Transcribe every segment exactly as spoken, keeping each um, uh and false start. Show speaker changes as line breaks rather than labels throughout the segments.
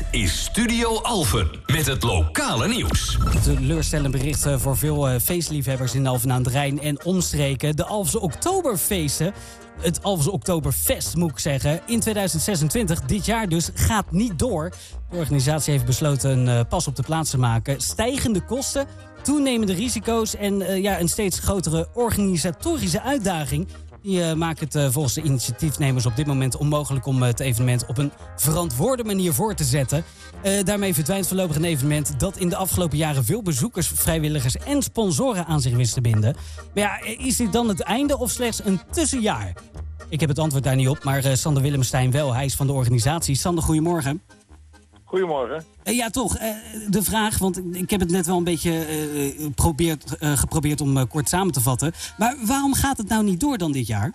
is Studio Alphen met het lokale nieuws.
Teleurstellend bericht voor veel feestliefhebbers in Alphen aan den Rijn en omstreken. De Alphense Oktoberfeesten, het Alphense Oktoberfest moet ik zeggen, in tweeduizend zesentwintig, dit jaar dus, gaat niet door. De organisatie heeft besloten een uh, pas op de plaats te maken. Stijgende kosten, toenemende risico's en uh, ja, een steeds grotere organisatorische uitdaging. Die uh, maken het uh, volgens de initiatiefnemers op dit moment onmogelijk om uh, het evenement op een verantwoorde manier voor te zetten. Uh, daarmee verdwijnt voorlopig een evenement dat in de afgelopen jaren veel bezoekers, vrijwilligers en sponsoren aan zich wist te binden. Maar ja, is dit dan het einde of slechts een tussenjaar? Ik heb het antwoord daar niet op, maar uh, Sander Willemstein wel. Hij is van de organisatie. Sander, goedemorgen.
Goedemorgen.
Uh, ja, toch. Uh, de vraag, want ik heb het net wel een beetje uh, probeerd, uh, geprobeerd om uh, kort samen te vatten. Maar waarom gaat het nou niet door dan dit jaar?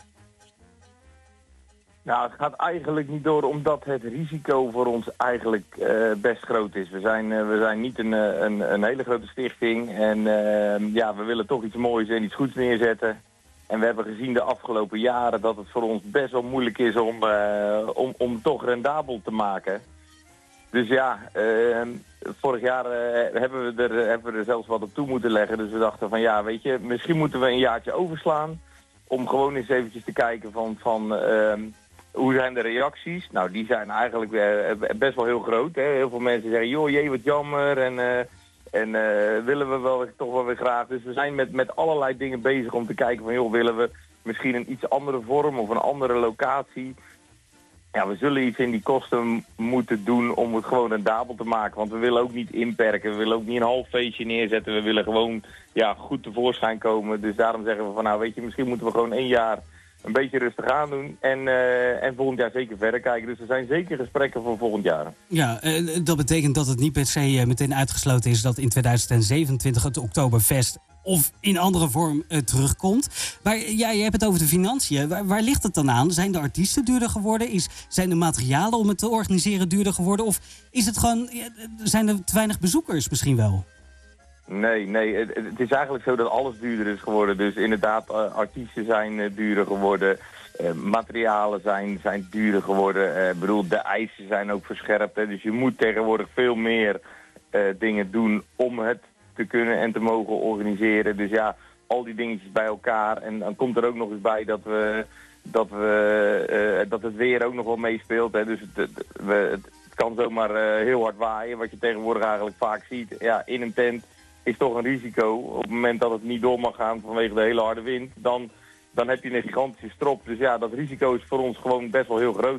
Nou, het gaat eigenlijk niet door omdat het risico voor ons eigenlijk uh, best groot is. We zijn, uh, we zijn niet een, een, een hele grote stichting en uh, ja, we willen toch iets moois en iets goeds neerzetten. En we hebben gezien de afgelopen jaren dat het voor ons best wel moeilijk is om, uh, om, om toch rendabel te maken. Dus ja, uh, vorig jaar uh, hebben, we er, hebben we er zelfs wat op toe moeten leggen. Dus we dachten van ja, weet je, misschien moeten we een jaartje overslaan. Om gewoon eens eventjes te kijken van, van uh, hoe zijn de reacties. Nou, die zijn eigenlijk uh, best wel heel groot. Hè? Heel veel mensen zeggen, joh, jee, wat jammer. En, uh, en uh, willen we wel toch wel weer graag. Dus we zijn met, met allerlei dingen bezig om te kijken van, joh, willen we misschien een iets andere vorm of een andere locatie. Ja, we zullen iets in die kosten moeten doen om het gewoon rendabel te maken. Want we willen ook niet inperken. We willen ook niet een half feestje neerzetten. We willen gewoon ja, goed tevoorschijn komen. Dus daarom zeggen we van nou weet je, misschien moeten we gewoon één jaar een beetje rustig aan doen. En, uh, en volgend jaar zeker verder kijken. Dus er zijn zeker gesprekken voor volgend jaar. Ja,
uh, dat betekent dat het niet per se uh, meteen uitgesloten is dat in tweeduizend zevenentwintig het Oktoberfest of in andere vorm uh, terugkomt. Maar ja, je hebt het over de financiën. Waar, waar ligt het dan aan? Zijn de artiesten duurder geworden? Is, zijn de materialen om het te organiseren duurder geworden? Of is het gewoon, ja, zijn er te weinig bezoekers misschien wel?
Nee, nee. Het, het is eigenlijk zo dat alles duurder is geworden. Dus inderdaad, uh, artiesten zijn uh, duurder geworden. Uh, materialen zijn, zijn duurder geworden. Uh, bedoel, de eisen zijn ook verscherpt. Hè. Dus je moet tegenwoordig veel meer uh, dingen doen om het te kunnen en te mogen organiseren. Dus ja, al die dingetjes bij elkaar. En dan komt er ook nog eens bij dat we dat we uh, dat het weer ook nog wel meespeelt. Hè. Dus het, het, we, het kan zomaar uh, heel hard waaien. Wat je tegenwoordig eigenlijk vaak ziet. Ja, in een tent is toch een risico. Op het moment dat het niet door mag gaan vanwege de hele harde wind, dan, dan heb je een gigantische strop. Dus ja, dat risico is voor ons gewoon best wel heel groot.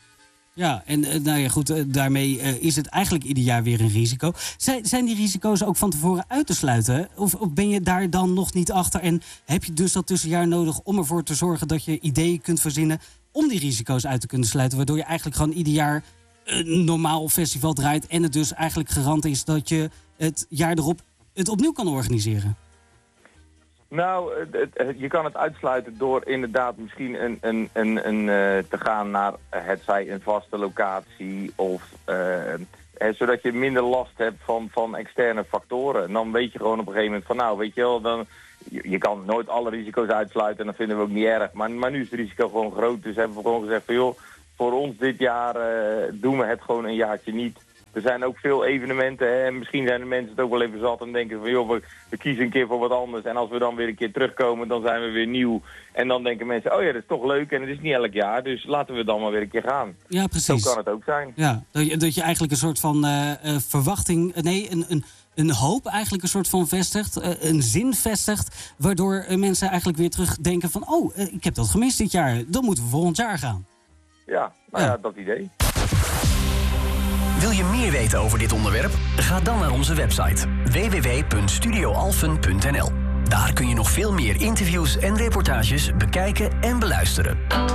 Ja, en uh, nou ja, goed, uh, daarmee uh, is het eigenlijk ieder jaar weer een risico. Zijn, zijn die risico's ook van tevoren uit te sluiten? Of, of ben je daar dan nog niet achter? En heb je dus dat tussenjaar nodig om ervoor te zorgen dat je ideeën kunt verzinnen om die risico's uit te kunnen sluiten? Waardoor je eigenlijk gewoon ieder jaar een normaal festival draait en het dus eigenlijk garant is dat je het jaar erop het opnieuw kan organiseren?
Nou, het, het, je kan het uitsluiten door inderdaad misschien een, een, een, een, uh, te gaan naar het zij een vaste locatie of uh, hè, zodat je minder last hebt van, van externe factoren. En dan weet je gewoon op een gegeven moment van nou, weet je wel, dan, je, je kan nooit alle risico's uitsluiten en dat vinden we ook niet erg. Maar, maar nu is het risico gewoon groot, dus hebben we gewoon gezegd van joh, voor ons dit jaar uh, doen we het gewoon een jaartje niet. Er zijn ook veel evenementen hè, en misschien zijn de mensen het ook wel even zat en denken van joh, we, we kiezen een keer voor wat anders. En als we dan weer een keer terugkomen, dan zijn we weer nieuw. En dan denken mensen, oh ja, dat is toch leuk en het is niet elk jaar, dus laten we dan maar weer een keer gaan.
Ja, precies.
Zo kan het ook zijn.
Ja, dat je, dat je eigenlijk een soort van uh, uh, verwachting, nee, een, een, een hoop eigenlijk een soort van vestigt, uh, een zin vestigt, waardoor uh, mensen eigenlijk weer terugdenken van oh, uh, ik heb dat gemist dit jaar, dan moeten we volgend jaar gaan.
Ja, nou ja, ja dat idee.
Wil je meer weten over dit onderwerp? Ga dan naar onze website w w w punt studio alphen punt n l. Daar kun je nog veel meer interviews en reportages bekijken en beluisteren.